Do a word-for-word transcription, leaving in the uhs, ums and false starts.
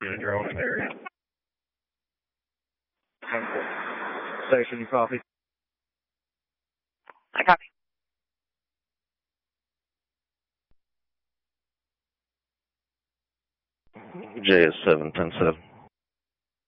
unit drone in the area. Station, you copy? I copy. J S seven ten seven.